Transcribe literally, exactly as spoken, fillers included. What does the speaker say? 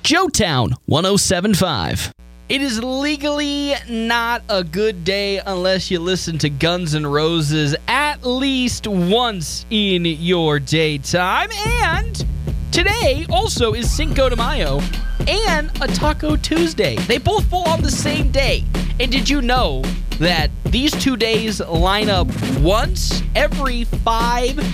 Joetown one oh seven point five. It is legally not a good day unless you listen to Guns N' Roses at least once in your daytime. And today also is Cinco de Mayo and a Taco Tuesday. They both fall on the same day. And did you know that these two days line up once every five